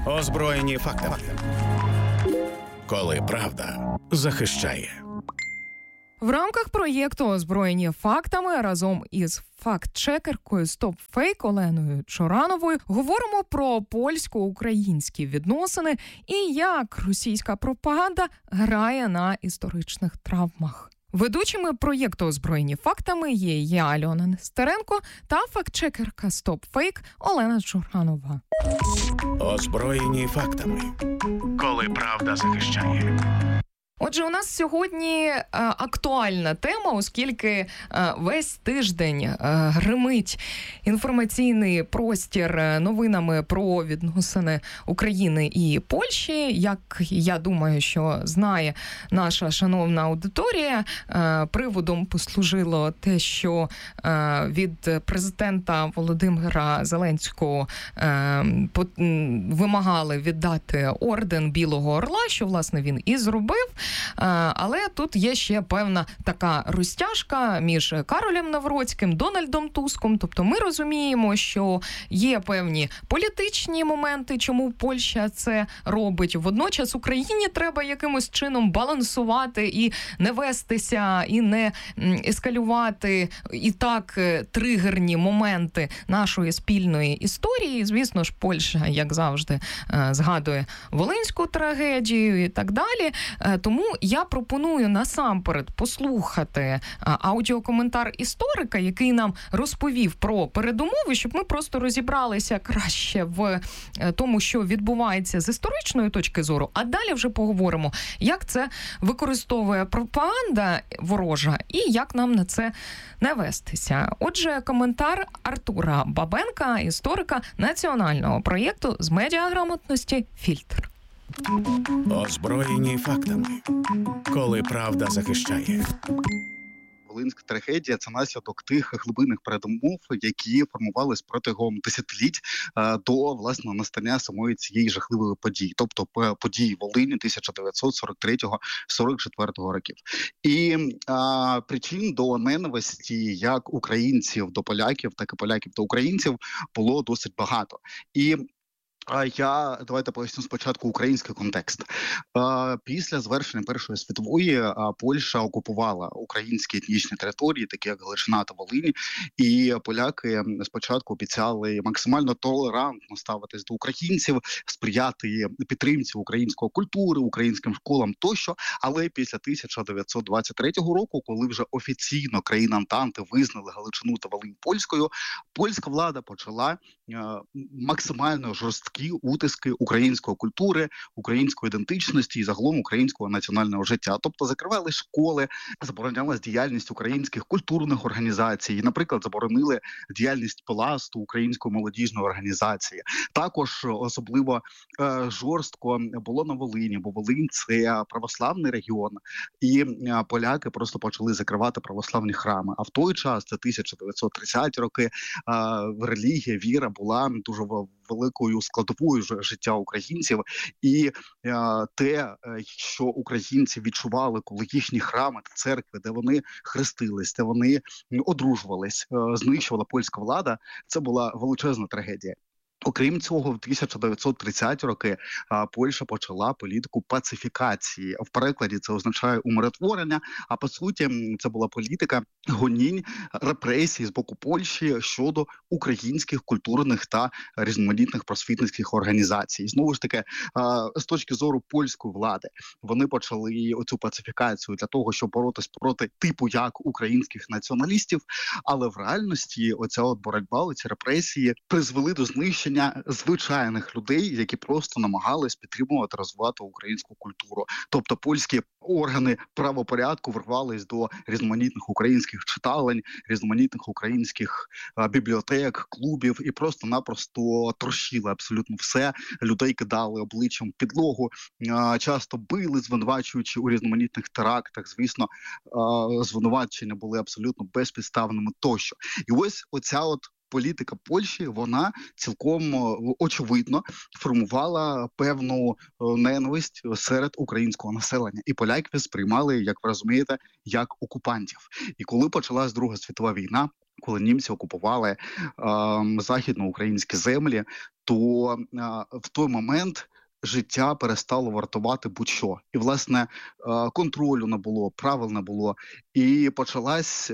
Озброєні фактами. Коли правда захищає. В рамках проєкту «Озброєні фактами» разом із факт-чекеркою StopFake Оленою Чорановою говоримо про польсько-українські відносини і як російська пропаганда грає на історичних травмах. Ведучими проєкту «Озброєні фактами» є я, Альона Нестеренко, та факт-чекерка StopFake Олена Чоранова. Озброєні фактами. Коли правда захищає. Отже, у нас сьогодні актуальна тема, оскільки весь тиждень гримить інформаційний простір новинами про відносини України і Польщі. Як я думаю, що знає наша шановна аудиторія, приводом послужило те, що від президента Володимира Зеленського вимагали віддати орден Білого Орла, що, власне, він і зробив. Але тут є ще певна така розтяжка між Каролем Навроцьким, Дональдом Туском. Тобто ми розуміємо, що є певні політичні моменти, чому Польща це робить. Водночас Україні треба якимось чином балансувати і не вестися, і не ескалювати і так тригерні моменти нашої спільної історії. Звісно ж, Польща, як завжди, згадує Волинську трагедію і так далі. Тому я пропоную насамперед послухати аудіокоментар історика, який нам розповів про передумови, щоб ми просто розібралися краще в тому, що відбувається з історичної точки зору, а далі вже поговоримо, як це використовує пропаганда ворожа і як нам на це не вестися. Отже, коментар Артура Бабенка, історика національного проєкту з медіаграмотності «Фільтр». Озброєні фактами. Коли правда захищає. Волинська трагедія – це наслідок тих глибинних передумов, які формувались протягом десятиліть до, власне, настання самої цієї жахливої події, тобто події Волині 1943-44 років. І причин до ненависті як українців до поляків, так і поляків до українців було досить багато. І давайте поясню спочатку український контекст. Після завершення Першої світової Польща окупувала українські етнічні території, такі як Галичина та Волинь, і поляки спочатку обіцяли максимально толерантно ставитись до українців, сприяти підтримці української культури, українським школам тощо, але після 1923 року, коли вже офіційно країни Антанти визнали Галичину та Волинь польською, польська влада почала максимально жорсткі утиски української культури, української ідентичності і загалом українського національного життя. Тобто закривали школи, заборонялась діяльність українських культурних організацій, наприклад, заборонили діяльність Пласту, української молодіжної організації. Також особливо жорстко було на Волині, бо Волинь – це православний регіон, і поляки просто почали закривати православні храми. А в той час, це 1930-ті роки, релігія, віра була дуже великою складовою життя українців, і те, що українці відчували, коли їхні храми та церкви, де вони хрестились, де вони одружувались, знищувала польська влада, це була величезна трагедія. Окрім цього, в 1930-ті роки Польща почала політику пацифікації. В перекладі це означає умиротворення, а по суті це була політика гонінь, репресій з боку Польщі щодо українських культурних та різноманітних просвітницьких організацій. Знову ж таки, з точки зору польської влади, вони почали оцю пацифікацію для того, щоб боротись проти типу як українських націоналістів, але в реальності оця от боротьба, оці репресії призвели до знищення звичайних людей, які просто намагались підтримувати, розвивати українську культуру. Тобто польські органи правопорядку врвались до різноманітних українських читалень, різноманітних українських бібліотек, клубів і просто-напросто трощили абсолютно все. Людей кидали обличчям в підлогу, часто били, звинувачуючи у різноманітних терактах. Звісно, звинувачення були абсолютно безпідставними тощо. І ось оця от політика Польщі, вона цілком очевидно формувала певну ненависть серед українського населення. І поляків сприймали, як ви розумієте, як окупантів. І коли почалась Друга світова війна, коли німці окупували західноукраїнські землі, то в той момент життя перестало вартувати будь-що. І, власне, контролю не було, правил не було. І почалась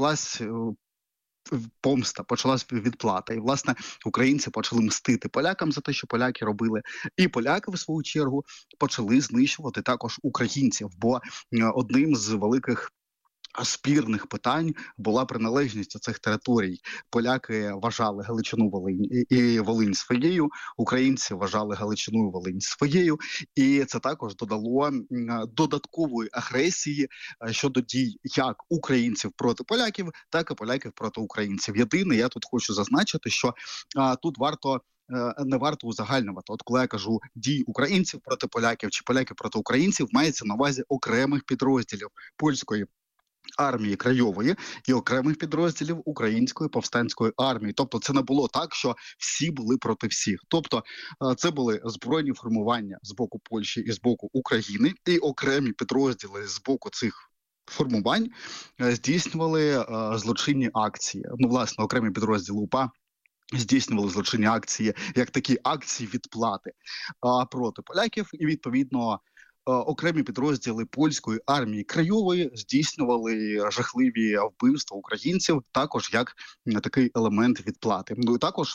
помста, почалась відплата. І, власне, українці почали мстити полякам за те, що поляки робили. І поляки, в свою чергу, почали знищувати також українців. Бо одним з великих спірних питань була приналежність цих територій. Поляки вважали Галичину, Волинь і Волинь своєю, українці вважали Галичину і Волинь своєю, і це також додало додаткової агресії щодо дій як українців проти поляків, так і поляків проти українців. Єдине, я тут хочу зазначити, що тут не варто узагальнювати. От коли я кажу дій українців проти поляків чи поляків проти українців, мається на увазі окремих підрозділів польської армії Крайової і окремих підрозділів Української повстанської армії. Тобто це не було так, що всі були проти всіх. Тобто це були збройні формування з боку Польщі і з боку України, і окремі підрозділи з боку цих формувань здійснювали злочинні акції. Ну, власне, окремі підрозділи УПА здійснювали злочинні акції, як такі акції відплати проти поляків, і, відповідно, окремі підрозділи польської армії Крайової здійснювали жахливі вбивства українців, також як такий елемент відплати. Ну і також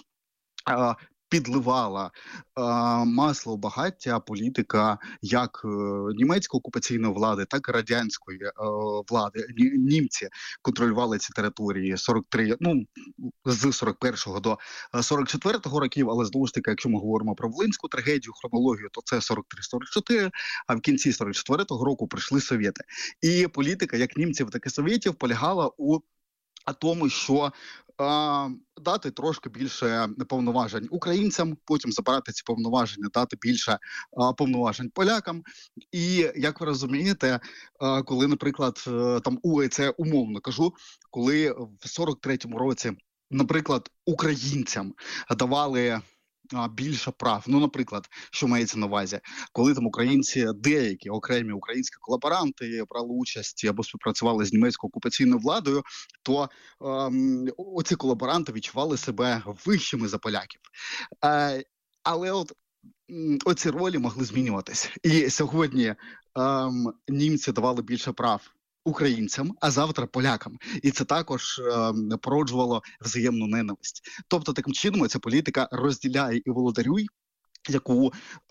підливала масло у багаття політика як німецької окупаційної влади, так і радянської влади. Німці контролювали ці території з 41-го до 44-го років, але знову ж таки, якщо ми говоримо про Волинську трагедію, хронологію, то це 43-44, а в кінці 44-го року прийшли совєти. І політика як німців, так і совєтів полягала у тому, що дати трошки більше повноважень українцям, потім забирати ці повноваження, дати більше повноважень полякам. І, як ви розумієте, коли, наприклад, там це умовно кажу, коли в 43-му році, наприклад, українцям давали більше прав. Ну, наприклад, що мається на увазі, коли там українці, деякі окремі українські колаборанти брали участь або співпрацювали з німецькою окупаційною владою, то оці колаборанти відчували себе вищими за поляків. Але оці ролі могли змінюватись. І сьогодні німці давали більше прав українцям, а завтра полякам. І це також породжувало взаємну ненависть. Тобто, таким чином, ця політика розділяє і володарюй, яку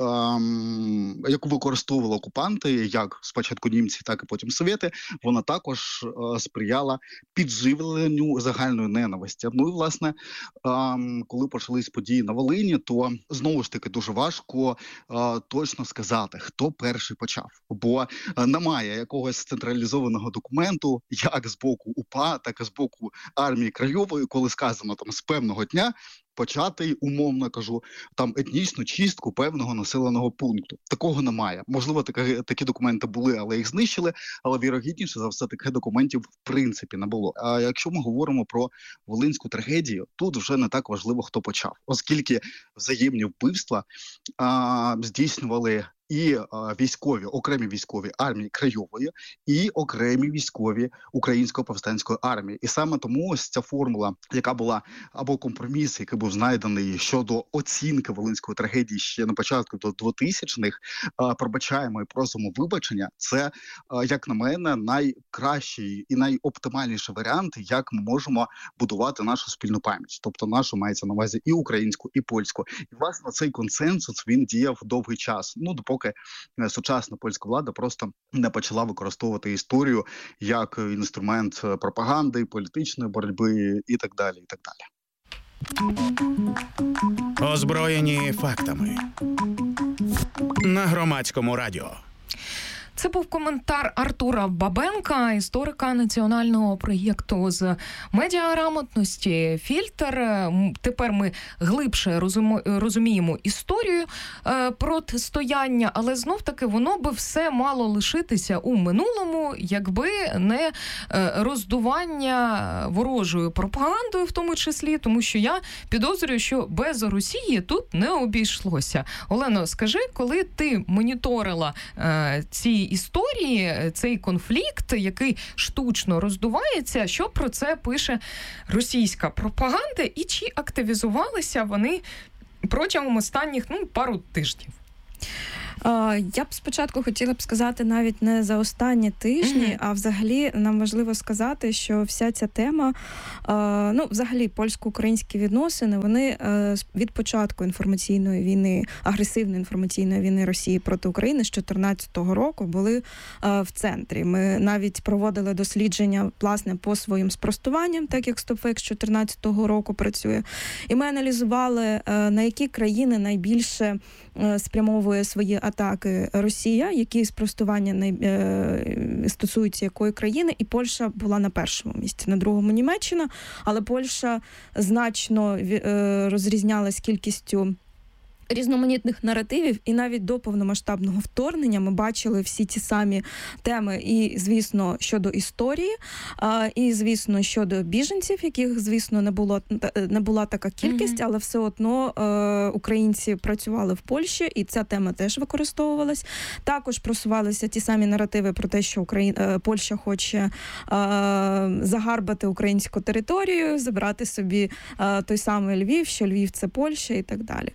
використовували окупанти, як спочатку німці, так і потім совєти, вона також сприяла підживленню загальної ненависті. Ну і, власне, коли почались події на Волині, то, знову ж таки, дуже важко точно сказати, хто перший почав. Бо немає якогось централізованого документу, як з боку УПА, так і з боку армії Крайової, коли сказано там з певного дня почати, умовно кажу, там етнічну чистку певного населеного пункту. Такого немає. Можливо, такі документи були, але їх знищили, але вірогідніше за все таких документів в принципі не було. А якщо ми говоримо про Волинську трагедію, тут вже не так важливо, хто почав, оскільки взаємні вбивства здійснювали і окремі військові армії Крайової, і окремі військові Української повстанської армії. І саме тому ось ця формула, яка була, або компроміс, який був знайдений щодо оцінки Волинської трагедії ще на початку до 2000-х, пробачаємо і просимо вибачення, це, як на мене, найкращий і найоптимальніший варіант, як ми можемо будувати нашу спільну пам'ять. Тобто нашу мається на увазі і українську, і польську. І, власне, цей консенсус, він діяв довгий час. Ну, допоки сучасна польська влада просто не почала використовувати історію як інструмент пропаганди, політичної боротьби і так далі, і так далі. Озброєні фактами. На Громадському радіо. Це був коментар Артура Бабенка, історика національного проєкту з медіаграмотності «Фільтр». Тепер ми глибше розуміємо історію протистояння, але знов-таки воно би все мало лишитися у минулому, якби не роздування ворожою пропагандою в тому числі, тому що я підозрюю, що без Росії тут не обійшлося. Олено, скажи, коли ти моніторила ці історії, цей конфлікт, який штучно роздувається, що про це пише російська пропаганда і чи активізувалися вони протягом останніх пару тижнів? Я б спочатку хотіла б сказати навіть не за останні тижні, а взагалі нам важливо сказати, що вся ця тема, взагалі польсько-українські відносини, вони від початку інформаційної війни, агресивної інформаційної війни Росії проти України з 2014 року були в центрі. Ми навіть проводили дослідження, власне, по своїм спростуванням, так як StopFake з 2014 року працює. І ми аналізували, на які країни найбільше спрямовує свої атаки Росія, які спростування стосуються якої країни, і Польща була на першому місці, на другому Німеччина, але Польща значно розрізнялась кількістю різноманітних наративів, і навіть до повномасштабного вторгнення ми бачили всі ті самі теми, і, звісно, щодо історії, і, звісно, щодо біженців, яких, звісно, не була така кількість, але все одно українці працювали в Польщі, і ця тема теж використовувалась. Також просувалися ті самі наративи про те, що Польща хоче загарбати українську територію, забрати собі той самий Львів, що Львів – це Польща і так далі.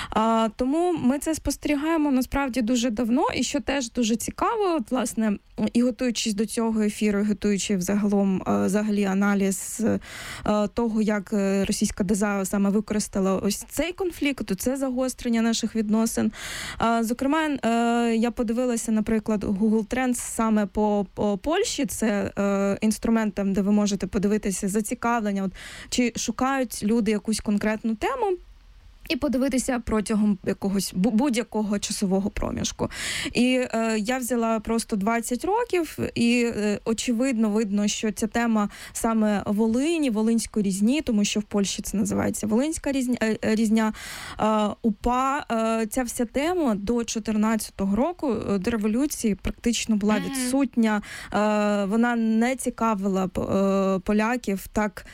Тому ми це спостерігаємо насправді дуже давно, і що теж дуже цікаво, власне, і готуючись до цього ефіру, і готуючи взагалі аналіз того, як російська ДЗА саме використала ось цей конфлікт, це загострення наших відносин. Зокрема, я подивилася, наприклад, Google Trends саме по Польщі, це інструмент, там, де ви можете подивитися зацікавлення, чи шукають люди якусь конкретну тему, і подивитися протягом якогось будь-якого часового проміжку. І я взяла просто 20 років, і очевидно видно, що ця тема саме Волині, Волинської різні, тому що в Польщі це називається Волинська різня, УПА. Ця вся тема до 2014 року, до революції, практично була відсутня. Вона не цікавила поляків так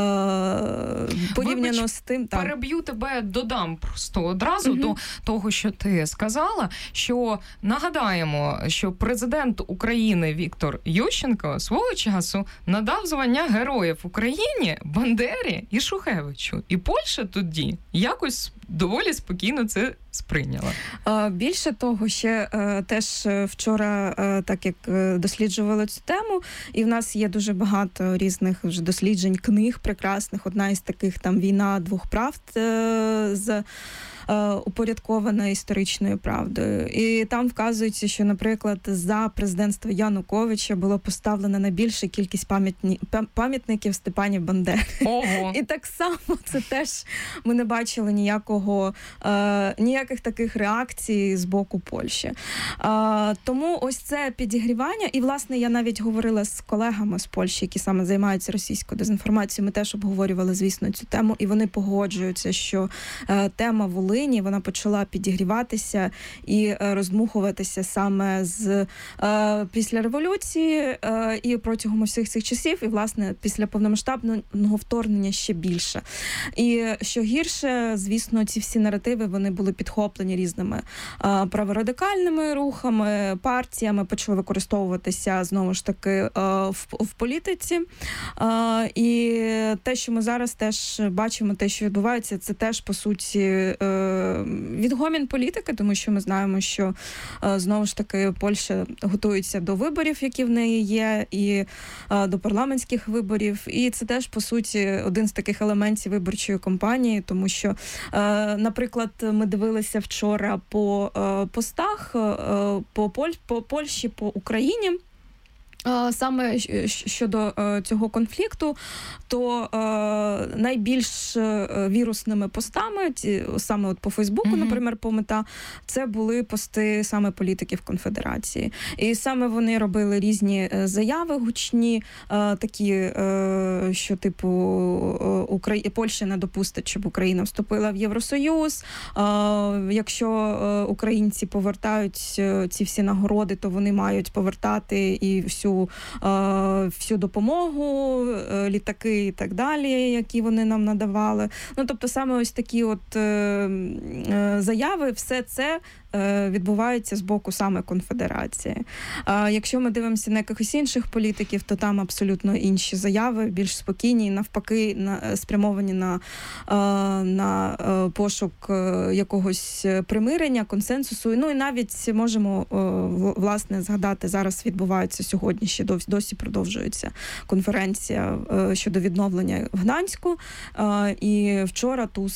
порівняно з тим. Переб'ю тебе, додам просто одразу до того, що ти сказала, що нагадаємо, що президент України Віктор Ющенко свого часу надав звання Героїв Україні Бандері і Шухевичу. І Польща тоді якось доволі спокійно це сприйняла. Більше того, ще теж вчора, так як досліджували цю тему, і в нас є дуже багато різних вже досліджень, книг прекрасних. Одна із таких там «Війна двох правд» з упорядкована історичною правдою. І там вказується, що, наприклад, за президентства Януковича було поставлено найбільша кількість пам'ятників Степані Бандері. Ого. І так само це теж ми не бачили ніяких таких реакцій з боку Польщі. Тому ось це підігрівання. І, власне, я навіть говорила з колегами з Польщі, які саме займаються російською дезінформацією. Ми теж обговорювали, звісно, цю тему, і вони погоджуються, що тема Волині, вона почала підігріватися і роздмухуватися саме після революції і протягом усіх цих часів, і, власне, після повномасштабного вторгнення ще більше. І що гірше, звісно, ці всі наративи, вони були підхоплені різними праворадикальними рухами, партіями, почали використовуватися, знову ж таки, в політиці. І те, що ми зараз теж бачимо, те, що відбувається, це теж, по суті, відгомін політики, тому що ми знаємо, що, знову ж таки, Польща готується до виборів, які в неї є, і до парламентських виборів. І це теж, по суті, один з таких елементів виборчої кампанії, тому що, наприклад, ми дивилися вчора по постах по Польщі, по Україні. Саме щодо цього конфлікту, то найбільш вірусними постами, саме от по Фейсбуку, наприклад, по Мета, це були пости саме політиків Конфедерації. І саме вони робили різні заяви гучні, такі, що, типу, Польща не допустить, щоб Україна вступила в Євросоюз. Якщо українці повертають ці всі нагороди, то вони мають повертати і всю допомогу, літаки і так далі, які вони нам надавали. Ну, тобто, саме ось такі от заяви, все це відбуваються з боку саме конфедерації. Якщо ми дивимося на якихось інших політиків, то там абсолютно інші заяви, більш спокійні, навпаки, спрямовані на пошук якогось примирення, консенсусу. Ну і навіть можемо, власне, згадати, зараз відбувається сьогодні, ще досі продовжується конференція щодо відновлення в Гданську. І вчора Туск